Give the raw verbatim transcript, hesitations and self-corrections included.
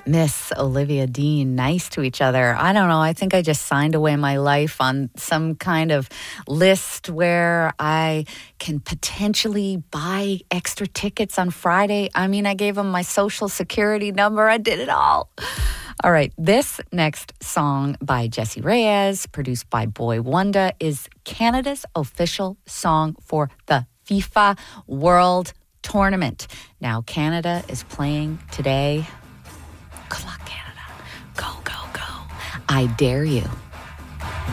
Miss Olivia Dean nice to each other. I don't know. I think I just signed away my life on some kind of list where I can potentially buy extra tickets on Friday. I mean, I gave them my social security number. I did it all. All right. This next song by Jessie Reyez, produced by Boy Wonder, is Canada's official song for the FIFA World Tournament. Now, Canada is playing today. Good luck, Canada. Go, go, go. I dare you.